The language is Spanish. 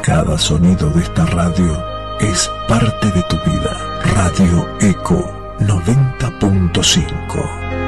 Cada sonido de esta radio es parte de tu vida. Radio Eco 90.5.